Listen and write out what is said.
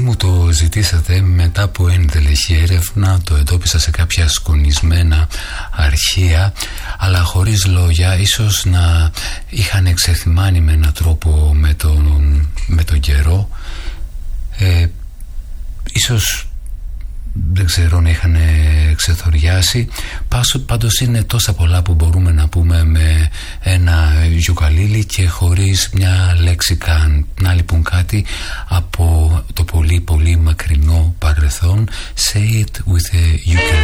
μου το ζητήσατε μετά από ενδελεχή έρευνα, το εντόπισα σε κάποια σκονισμένα αρχεία, αλλά χωρίς λόγια, ίσως να είχαν εξεθυμάνει με έναν τρόπο με τον καιρό, ίσως δεν ξέρω να είχαν ξεθοριάσει. Πάντως είναι τόσα πολλά που μπορούμε να πούμε με ένα γιουκαλίλι και χωρίς μια λέξη καν. Να λοιπόν κάτι από το πολύ πολύ μακρινό παρελθόν. Say it with a ukulele.